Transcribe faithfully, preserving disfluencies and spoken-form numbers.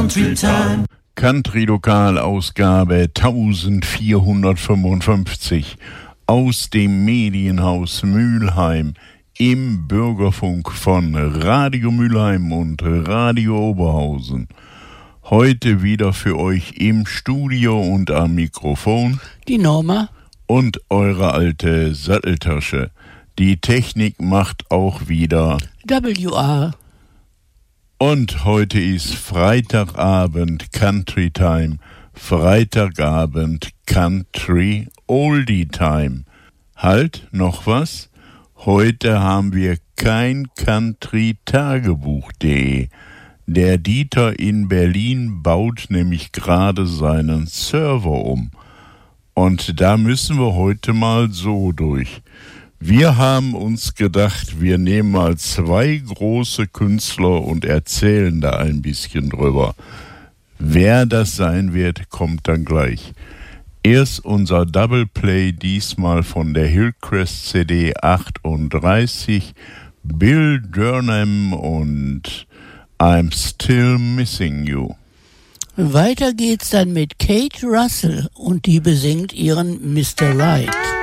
Country Time. Country Lokalausgabe vierzehnhundertfünfundfünfzig aus dem Medienhaus Mülheim im Bürgerfunk von Radio Mülheim und Radio Oberhausen. Heute wieder für euch im Studio und am Mikrofon die Norma und eure alte Satteltasche. Die Technik macht auch wieder W R. Und heute ist Freitagabend Country Time, Freitagabend Country Oldie Time. Halt, noch was? Heute haben wir kein Country-Tagebuch punkt de. Der Dieter in Berlin baut nämlich gerade seinen Server um. Und da müssen wir heute mal so durch. Wir haben uns gedacht, wir nehmen mal zwei große Künstler und erzählen da ein bisschen drüber. Wer das sein wird, kommt dann gleich. Erst unser Double Play, diesmal von der Hillcrest C D achtunddreißig, Bill Durham und I'm Still Missing You. Weiter geht's dann mit Kate Russell und die besingt ihren Mister Right.